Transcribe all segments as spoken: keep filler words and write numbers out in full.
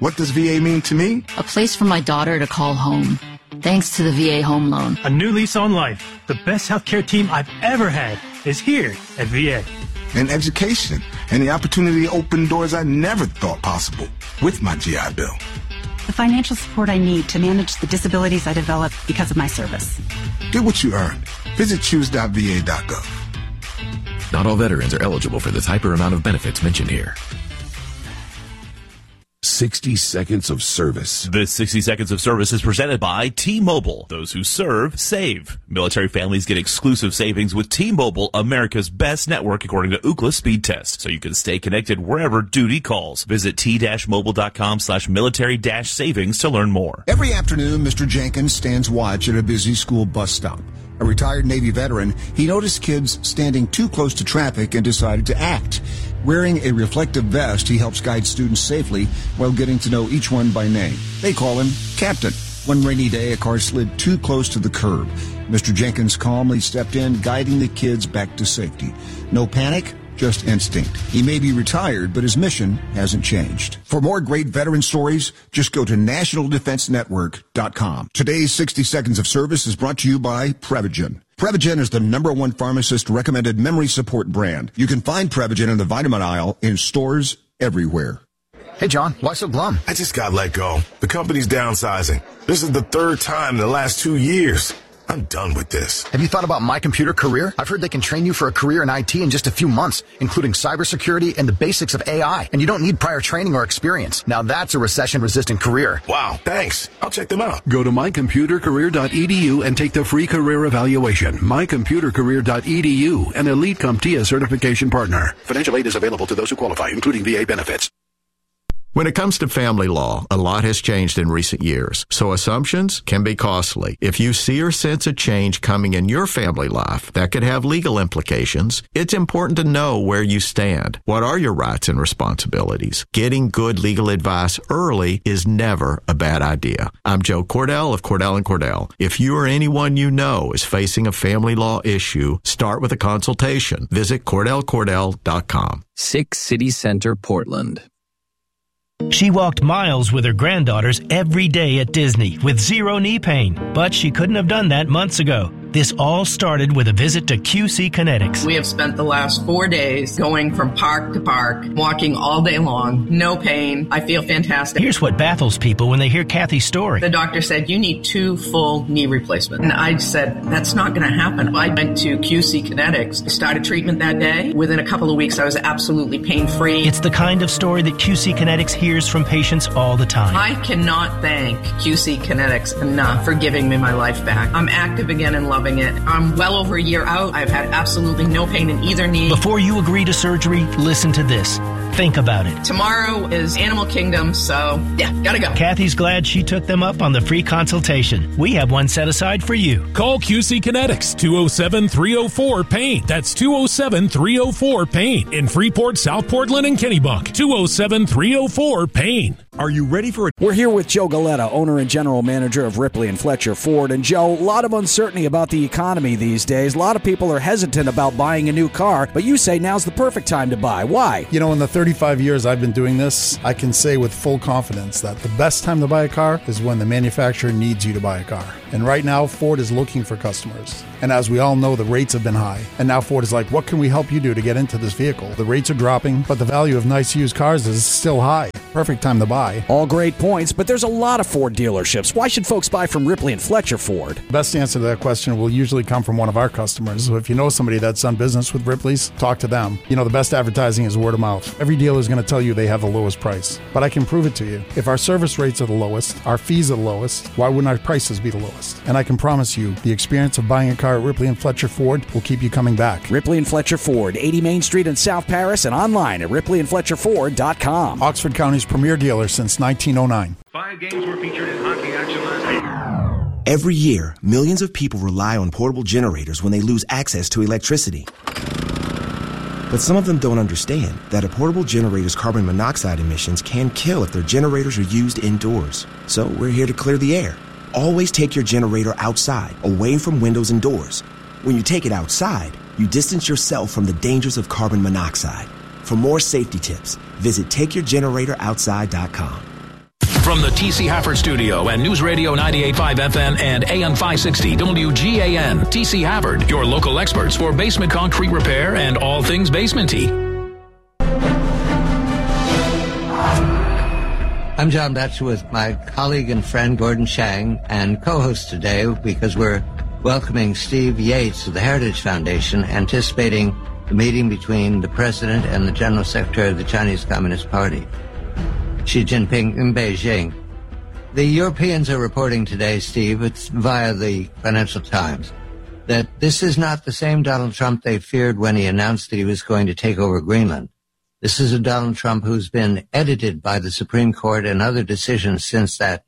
What does V A mean to me? A place for my daughter to call home. Thanks to the V A Home Loan. A new lease on life. The best healthcare team I've ever had is here at V A. And education, and the opportunity to open doors I never thought possible with my G I Bill. The financial support I need to manage the disabilities I developed because of my service. Get what you earned. Visit choose dot v a dot gov. Not all veterans are eligible for the type or amount of benefits mentioned here. sixty seconds of service. This sixty seconds of service is presented by T-Mobile. Those who serve, save. Military families get exclusive savings with T-Mobile, America's best network according to Ookla speed test. So you can stay connected wherever duty calls. Visit t-mobile.com slash military dash savings to learn more. Every afternoon, Mister Jenkins stands watch at a busy school bus stop. A retired Navy veteran, he noticed kids standing too close to traffic and decided to act. Wearing a reflective vest, he helps guide students safely while getting to know each one by name. They call him Captain. One rainy day, a car slid too close to the curb. Mister Jenkins calmly stepped in, guiding the kids back to safety. No panic, just instinct. He may be retired, but his mission hasn't changed. For more great veteran stories, just go to national defense network dot com. Today's sixty seconds of service is brought to you by Prevagen. Prevagen is the number one pharmacist-recommended memory support brand. You can find Prevagen in the vitamin aisle in stores everywhere. Hey, John, why so glum? I just got let go. The company's downsizing. This is the third time in the last two years. I'm done with this. Have you thought about My Computer Career? I've heard they can train you for a career in I T in just a few months, including cybersecurity and the basics of A I. And you don't need prior training or experience. Now that's a recession-resistant career. Wow, thanks. I'll check them out. Go to my computer career dot e d u and take the free career evaluation. my computer career dot e d u, an Elite CompTIA certification partner. Financial aid is available to those who qualify, including V A benefits. When it comes to family law, a lot has changed in recent years, so assumptions can be costly. If you see or sense a change coming in your family life that could have legal implications, it's important to know where you stand. What are your rights and responsibilities? Getting good legal advice early is never a bad idea. I'm Joe Cordell of Cordell and Cordell. If you or anyone you know is facing a family law issue, start with a consultation. Visit cordell cordell dot com. Six City Center, Portland. She walked miles with her granddaughters every day at Disney with zero knee pain, but she couldn't have done that months ago. This all started with a visit to Q C Kinetics. We have spent the last four days going from park to park, walking all day long, no pain. I feel fantastic. Here's what baffles people when they hear Kathy's story. The doctor said, you need two full knee replacements. And I said, that's not going to happen. I went to Q C Kinetics, started treatment that day. Within a couple of weeks, I was absolutely pain-free. It's the kind of story that Q C Kinetics hears from patients all the time. I cannot thank Q C Kinetics enough for giving me my life back. I'm active again and loving it. I'm well over a year out. I've had absolutely no pain in either knee. Before you agree to surgery, listen to this. Think about it. Tomorrow is Animal Kingdom, so yeah, gotta go. Kathy's glad she took them up on the free consultation. We have one set aside for you. Call Q C Kinetics, two oh seven, three oh four, pain. That's two oh seven, three oh four, pain. In Freeport, South Portland, and Kennebunk. two oh seven, three oh four, pain. Are you ready for it? We're here with Joe Galetta, owner and general manager of Ripley and Fletcher Ford. And Joe, a lot of uncertainty about the economy these days. A lot of people are hesitant about buying a new car, but you say now's the perfect time to buy. Why? You know, in the thirty-five years I've been doing this, I can say with full confidence that the best time to buy a car is when the manufacturer needs you to buy a car. And right now, Ford is looking for customers. And as we all know, the rates have been high. And now Ford is like, what can we help you do to get into this vehicle? The rates are dropping, but the value of nice used cars is still high. Perfect time to buy. All great points, but there's a lot of Ford dealerships. Why should folks buy from Ripley and Fletcher Ford? Best answer to that question will usually come from one of our customers. So if you know somebody that's done business with Ripley's, talk to them. You know, the best advertising is word of mouth. Every dealer is going to tell you they have the lowest price. But I can prove it to you. If our service rates are the lowest, our fees are the lowest, why wouldn't our prices be the lowest? And I can promise you, the experience of buying a car at Ripley and Fletcher Ford will keep you coming back. Ripley and Fletcher Ford, eighty Main Street in South Paris, and online at ripley and fletcher ford dot com. Oxford County's premier dealer since nineteen oh nine. Five games were featured in Hockey Action last year. Every year, millions of people rely on portable generators when they lose access to electricity. But some of them don't understand that a portable generator's carbon monoxide emissions can kill if their generators are used indoors. So we're here to clear the air. Always take your generator outside, away from windows and doors. When you take it outside, you distance yourself from the dangers of carbon monoxide. For more safety tips, visit take your generator outside dot com. From the T C Hafford Studio and News Radio ninety-eight point five F M and A M five sixty W G A N, T C Hafford, your local experts for basement concrete repair and all things basement-y. I'm John Batchelor with my colleague and friend Gordon Chang, and co-host today because we're welcoming Steve Yates of the Heritage Foundation, anticipating the meeting between the President and the General Secretary of the Chinese Communist Party, Xi Jinping, in Beijing. The Europeans are reporting today, Steve, it's via the Financial Times, that this is not the same Donald Trump they feared when he announced that he was going to take over Greenland. This is a Donald Trump who's been edited by the Supreme Court and other decisions since that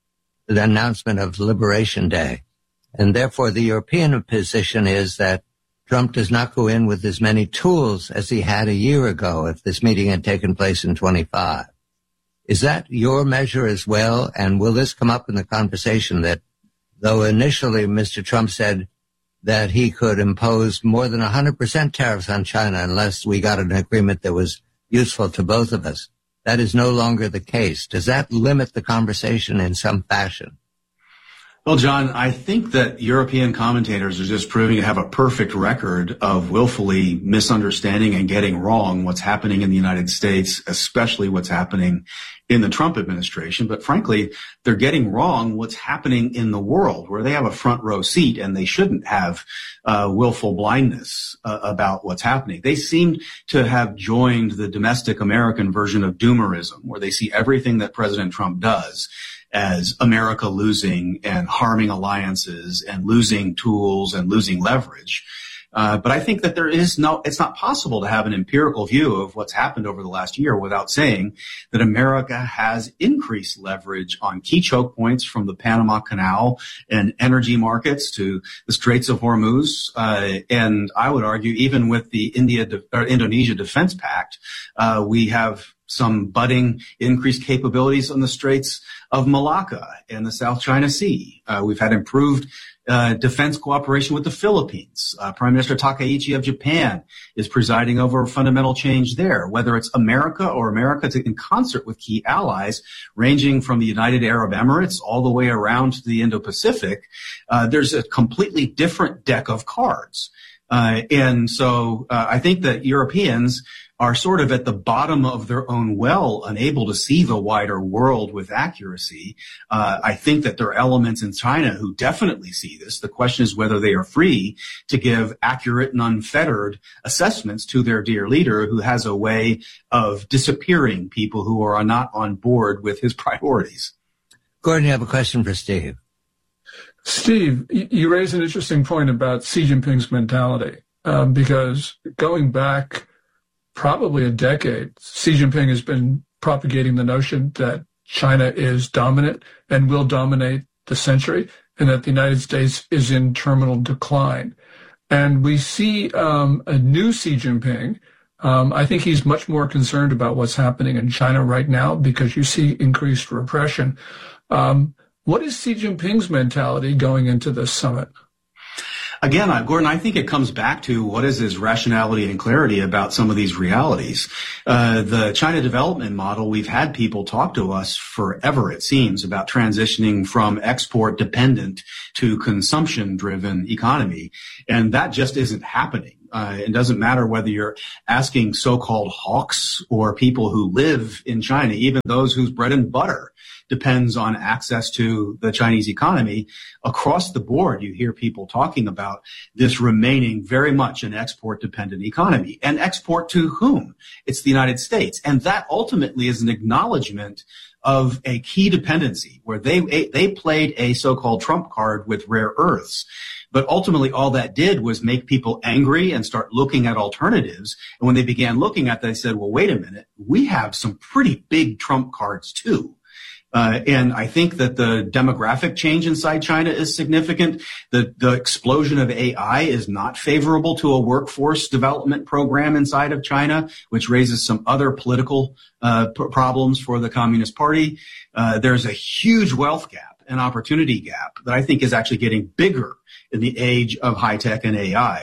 the announcement of Liberation Day. And therefore, the European position is that Trump does not go in with as many tools as he had a year ago if this meeting had taken place in twenty-five. Is that your measure as well? And will this come up in the conversation that though initially Mister Trump said that he could impose more than one hundred percent tariffs on China unless we got an agreement that was useful to both of us, that is no longer the case? Does that limit the conversation in some fashion? Well, John, I think that European commentators are just proving to have a perfect record of willfully misunderstanding and getting wrong what's happening in the United States, especially what's happening in the Trump administration. But frankly, they're getting wrong what's happening in the world, where they have a front row seat, and they shouldn't have uh, willful blindness uh, about what's happening. They seem to have joined the domestic American version of doomerism, where they see everything that President Trump does as America losing and harming alliances and losing tools and losing leverage. Uh, but I think that there is no, it's not possible to have an empirical view of what's happened over the last year without saying that America has increased leverage on key choke points, from the Panama Canal and energy markets to the Straits of Hormuz. Uh, and I would argue even with the India, or Indonesia Defense Pact, uh, we have some budding increased capabilities on the Straits of Malacca and the South China Sea. Uh, we've had improved uh, defense cooperation with the Philippines. Uh, Prime Minister Takaichi of Japan is presiding over a fundamental change there, whether it's America or America to, in concert with key allies, ranging from the United Arab Emirates all the way around to the Indo-Pacific. Uh, there's a completely different deck of cards. Uh, and so uh, I think that Europeans are sort of at the bottom of their own well, unable to see the wider world with accuracy. Uh, I think that there are elements in China who definitely see this. The question is whether they are free to give accurate and unfettered assessments to their dear leader, who has a way of disappearing people who are not on board with his priorities. Gordon, you have a question for Steve. Steve, you raise an interesting point about Xi Jinping's mentality, um, because going back probably a decade, Xi Jinping has been propagating the notion that China is dominant and will dominate the century, and that the United States is in terminal decline. And we see um, a new Xi Jinping. Um, I think he's much more concerned about what's happening in China right now, because you see increased repression. Um, what is Xi Jinping's mentality going into this summit? Again, Gordon, I think it comes back to what is his rationality and clarity about some of these realities. Uh, the China development model, we've had people talk to us forever, it seems, about transitioning from export dependent to consumption driven economy. And that just isn't happening. Uh, it doesn't matter whether you're asking so-called hawks or people who live in China, even those whose bread and butter depends on access to the Chinese economy. Across the board, you hear people talking about this remaining very much an export-dependent economy. And export to whom? It's the United States. And that ultimately is an acknowledgement of a key dependency, where they they played a so-called trump card with rare earths. But ultimately, all that did was make people angry and start looking at alternatives. And when they began looking at that, they said, well, wait a minute, we have some pretty big trump cards too. Uh, and I think that the demographic change inside China is significant. The, the explosion of A I is not favorable to a workforce development program inside of China, which raises some other political uh, p- problems for the Communist Party. Uh, there's a huge wealth gap, an opportunity gap that I think is actually getting bigger in the age of high tech and A I.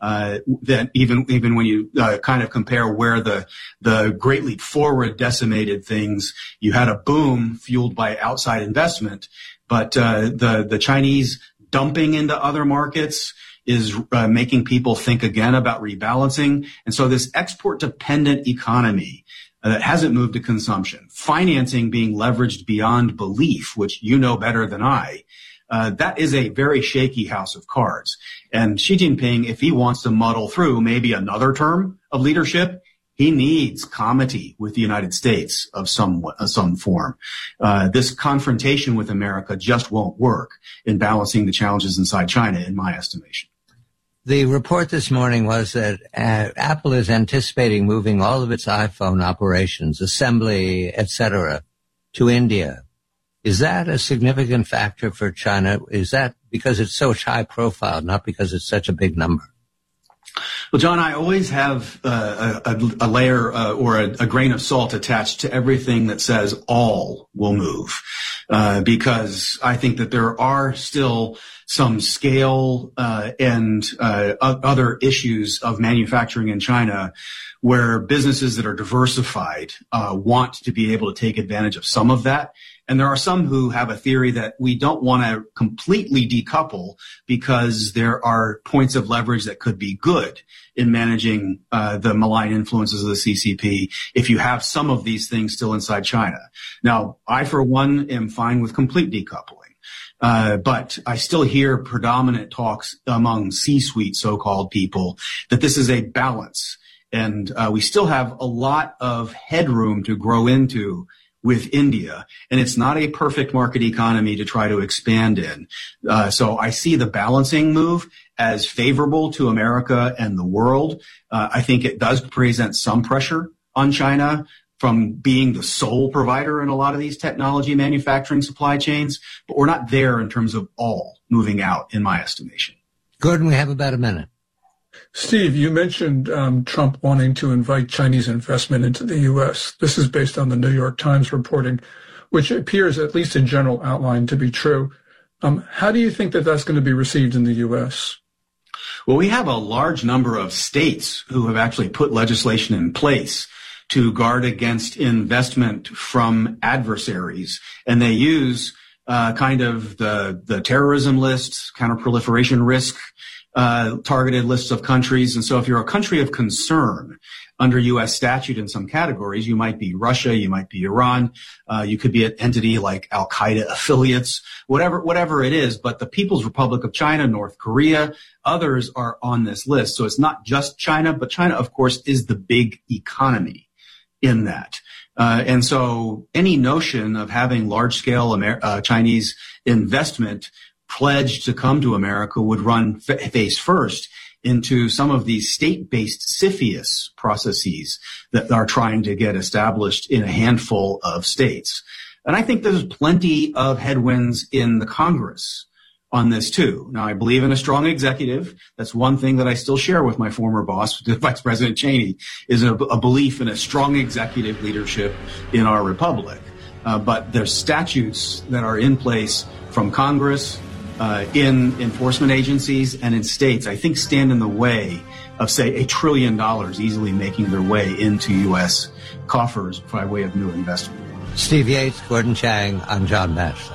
Uh, that even even when you uh, kind of compare where the the Great Leap Forward decimated things, you had a boom fueled by outside investment, but uh, the the Chinese dumping into other markets is uh, making people think again about rebalancing, and so this export dependent economy uh, that hasn't moved to consumption, financing being leveraged beyond belief, which you know better than I. Uh, that is a very shaky house of cards. And Xi Jinping, if he wants to muddle through maybe another term of leadership, he needs comity with the United States of some uh, some form. Uh, this confrontation with America just won't work in balancing the challenges inside China, in my estimation. The report this morning was that uh, Apple is anticipating moving all of its iPhone operations, assembly, et cetera, to India. Is that a significant factor for China? Is that because it's so high profile, not because it's such a big number? Well, John, I always have uh, a, a layer uh, or a, a grain of salt attached to everything that says all will move, uh, because I think that there are still some scale uh, and uh, other issues of manufacturing in China where businesses that are diversified uh, want to be able to take advantage of some of that. And there are some who have a theory that we don't want to completely decouple because there are points of leverage that could be good in managing uh, the malign influences of the C C P if you have some of these things still inside China. Now, I, for one, am fine with complete decoupling. Uh, but I still hear predominant talks among C-suite so-called people that this is a balance. And uh, we still have a lot of headroom to grow into with India, and it's not a perfect market economy to try to expand in. Uh, so I see the balancing move as favorable to America and the world. Uh, I think it does present some pressure on China from being the sole provider in a lot of these technology manufacturing supply chains, but we're not there in terms of all moving out, in my estimation. Gordon, we have about a minute. Steve, you mentioned um, Trump wanting to invite Chinese investment into the U S. This is based on the New York Times reporting, which appears, at least in general outline, to be true. Um, how do you think that that's going to be received in the U S? Well, we have a large number of states who have actually put legislation in place to guard against investment from adversaries, and they use uh, kind of the, the terrorism list, counterproliferation risk, Uh, targeted lists of countries. And so if you're a country of concern under U S statute in some categories, you might be Russia, you might be Iran, uh, you could be an entity like Al-Qaeda affiliates, whatever, whatever it is. But the People's Republic of China, North Korea, others are on this list. So it's not just China, but China, of course, is the big economy in that. Uh, and so any notion of having large scale Amer- uh, Chinese investment pledged to come to America would run f- face first into some of these state-based CFIUS processes that are trying to get established in a handful of states. And I think there's plenty of headwinds in the Congress on this too. Now, I believe in a strong executive. That's one thing that I still share with my former boss, Vice President Cheney, is a, a belief in a strong executive leadership in our republic. Uh, but there's statutes that are in place from Congress, Uh, in enforcement agencies and in states, I think stand in the way of, say, a trillion dollars easily making their way into U S coffers by way of new investment. Steve Yates, Gordon Chang, I'm John Batchelor.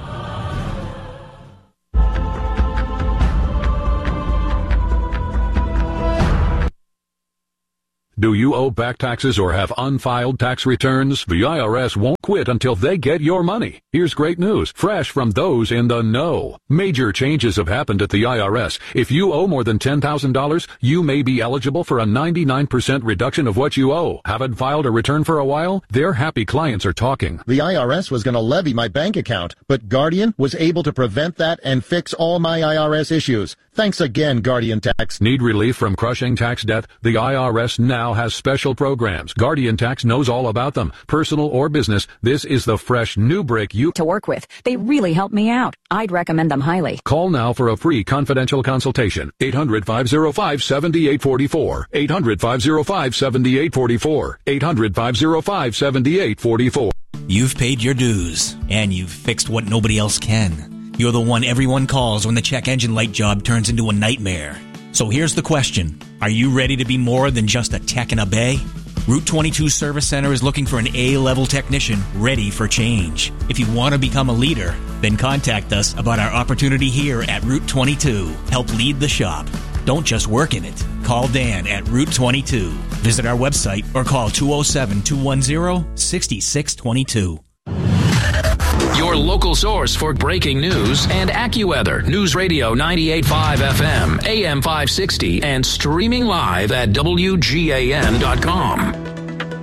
Do you owe back taxes or have unfiled tax returns? The I R S won't quit until they get your money. Here's great news, fresh from those in the know. Major changes have happened at the I R S. If you owe more than ten thousand dollars, you may be eligible for a ninety-nine percent reduction of what you owe. Haven't filed a return for a while? Their happy clients are talking. The I R S was going to levy my bank account, but Guardian was able to prevent that and fix all my I R S issues. Thanks again, Guardian Tax. Need relief from crushing tax debt? The I R S now has special programs. Guardian Tax knows all about them. Personal or business, this is the fresh new brick you to work with. They really help me out. I'd recommend them highly. Call now for a free confidential consultation. eight hundred, five oh five, seven eight four four. eight hundred, five oh five, seven eight four four. eight hundred, five oh five, seven eight four four. You've paid your dues, and you've fixed what nobody else can. You're the one everyone calls when the check engine light job turns into a nightmare. So here's the question. Are you ready to be more than just a tech in a bay? Route twenty-two Service Center is looking for an A-level technician ready for change. If you want to become a leader, then contact us about our opportunity here at Route twenty-two. Help lead the shop. Don't just work in it. Call Dan at Route twenty-two. Visit our website or call two oh seven, two one oh, six six two two. Your local source for breaking news and AccuWeather. News Radio ninety-eight point five F M, A M five sixty, and streaming live at W G A N dot com.